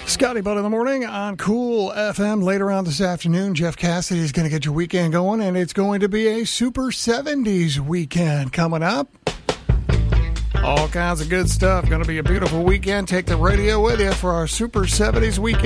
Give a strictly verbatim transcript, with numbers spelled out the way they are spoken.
Scotty Butt in the morning on Cool F M. Later on this afternoon, Jeff Cassidy is going to get your weekend going, and it's going to be a Super seventies weekend coming up. All kinds of good stuff. Going to be a beautiful weekend. Take the radio with you for our Super seventies weekend.